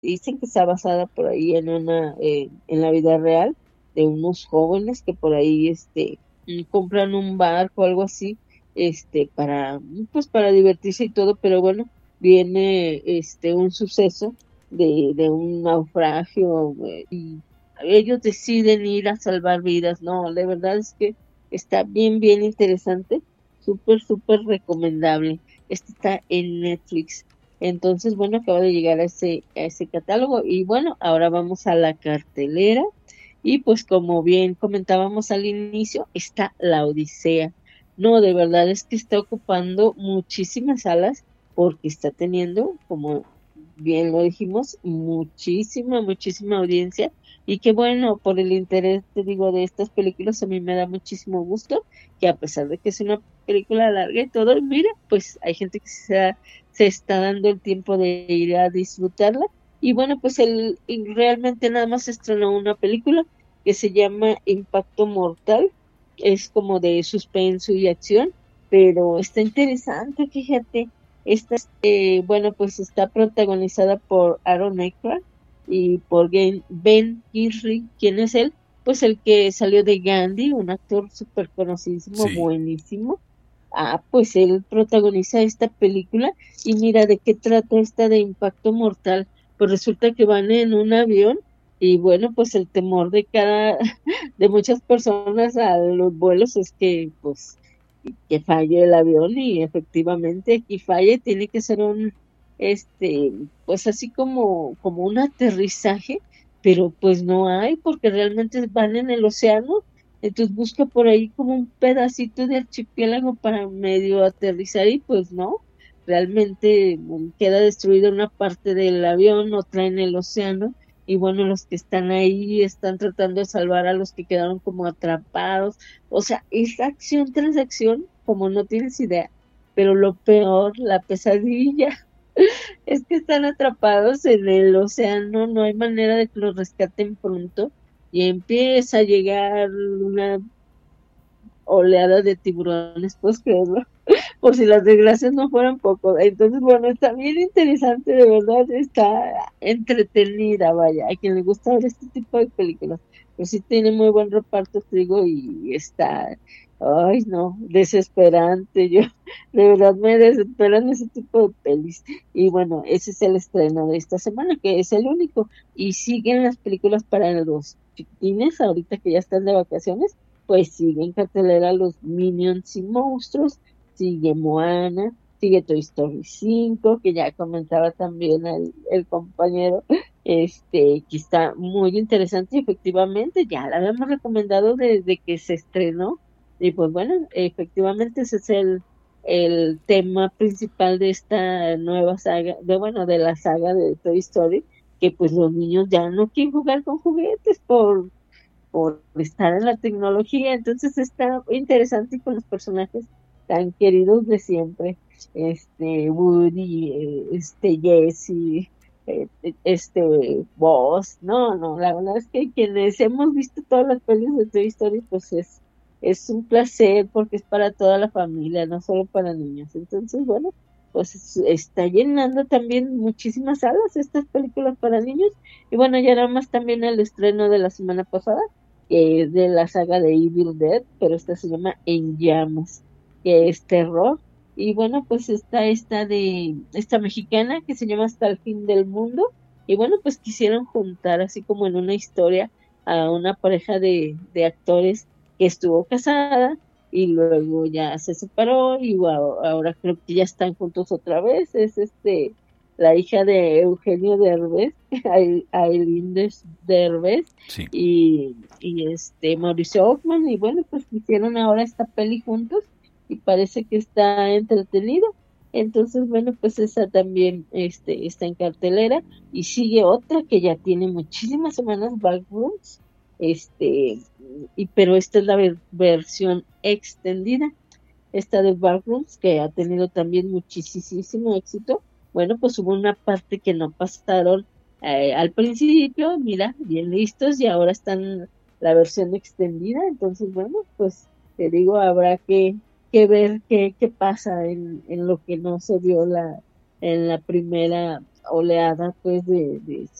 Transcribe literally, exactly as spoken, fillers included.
dicen que está basada por ahí en una, eh, en la vida real de unos jóvenes que por ahí, este, mm, compran un barco o algo así, este, para, mm, pues para divertirse y todo, pero bueno, viene, este, un suceso de, de un naufragio, eh, y ellos deciden ir a salvar vidas. No, la verdad es que está bien, bien interesante, súper, súper recomendable. Este está en Netflix. Entonces, bueno, acaba de llegar a ese, a ese catálogo. Y bueno, ahora vamos a la cartelera. Y pues como bien comentábamos al inicio, está La Odisea. No, de verdad es que está ocupando muchísimas salas porque está teniendo, como bien lo dijimos, muchísima, muchísima audiencia. Y que bueno, por el interés, te digo, de estas películas, a mí me da muchísimo gusto que a pesar de que es una película larga y todo, mira, pues hay gente que se se está dando el tiempo de ir a disfrutarla. Y bueno, pues él realmente nada más estrenó una película que se llama Impacto Mortal, es como de suspenso y acción, pero está interesante, fíjate. Esta, eh, bueno, pues está protagonizada por Aaron Eckhart y por Ben, Ben Kingsley. ¿Quién es él? Pues el que salió de Gandhi, un actor súper conocidísimo, Sí. buenísimo. Ah, pues él protagoniza esta película y mira de qué trata esta de Impacto Mortal. Pues resulta que van en un avión y bueno, pues el temor de cada, de muchas personas a los vuelos es que pues que falle el avión y efectivamente aquí falla y tiene que ser un, este, pues así como, como un aterrizaje, pero pues no hay porque realmente van en el océano, entonces busca por ahí como un pedacito de archipiélago para medio aterrizar y pues no, realmente mm, queda destruida una parte del avión, otra en el océano. Y bueno, los que están ahí están tratando de salvar a los que quedaron como atrapados. O sea, es acción tras acción, como no tienes idea. Pero lo peor, la pesadilla, es que están atrapados en el océano, no hay manera de que los rescaten pronto. Y empieza a llegar una oleada de tiburones, pues creerlo, por si las desgracias no fueran poco. Entonces, bueno, está bien interesante, de verdad, está entretenida, vaya, a quien le gusta ver este tipo de películas. Pero sí tiene muy buen reparto, te digo, y está, ay, no, desesperante. Yo, de verdad, me desesperan ese tipo de pelis. Y bueno, ese es el estreno de esta semana, que es el único. Y siguen las películas para los chiquitines, ahorita que ya están de vacaciones, pues siguen cartelera los Minions y Monstruos, sigue Moana, sigue Toy Story cinco, que ya comentaba también el, el compañero, este, que está muy interesante y efectivamente ya la habíamos recomendado desde que se estrenó. Y pues bueno, efectivamente ese es el, el tema principal de esta nueva saga, de bueno, de la saga de Toy Story, que pues los niños ya no quieren jugar con juguetes por por estar en la tecnología. Entonces está interesante y con los personajes tan queridos de siempre, este Woody, eh, este Jesse, eh, este Buzz. No, no, la verdad es que quienes hemos visto todas las pelis de Toy Story, pues es, es un placer porque es para toda la familia, no solo para niños. Entonces, bueno, pues es- está llenando también muchísimas salas estas películas para niños. Y bueno, ya nada más también el estreno de la semana pasada, que es de la saga de Evil Dead, pero esta se llama En Llamas, que es terror. Y bueno, pues está esta de esta mexicana que se llama Hasta el fin del mundo. Y bueno, pues quisieron juntar así como en una historia a una pareja de, de actores que estuvo casada y luego ya se separó y wow, ahora creo que ya están juntos otra vez. Es este la hija de Eugenio Derbez, Ai- Aileen Des- Derbez, Sí. y, y este Mauricio Ockman, y bueno, pues hicieron ahora esta peli juntos y parece que está entretenido. Entonces, bueno, pues esa también este, está en cartelera y sigue otra que ya tiene muchísimas semanas, Backrooms, este, y, pero esta es la ver- versión extendida, esta de Backrooms, que ha tenido también muchísimo éxito. Bueno, pues hubo una parte que no pasaron eh, al principio, mira, bien listos, y ahora están la versión extendida. Entonces, bueno, pues te digo, habrá que, que ver qué, qué pasa en, en lo que no se vio la, en la primera oleada pues de, de